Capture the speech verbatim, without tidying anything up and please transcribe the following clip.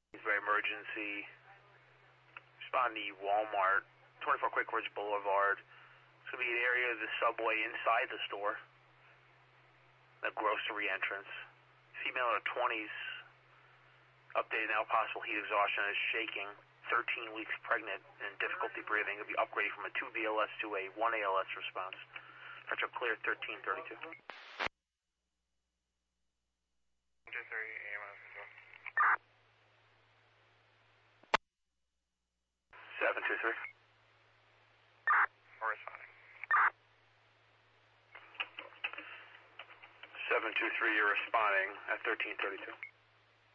Very emergency. Respond to Walmart, twenty-four Quick Ridge Boulevard. It's going to be an area of the subway inside the store. The grocery entrance. Female in her twenties. Updated now, possible heat exhaustion, is shaking. thirteen weeks pregnant and difficulty breathing. It'll be upgraded from a two B L S to a one A L S response. Metro clear thirteen thirty-two. seven two three. We're responding. seven two three, you're responding at thirteen thirty-two.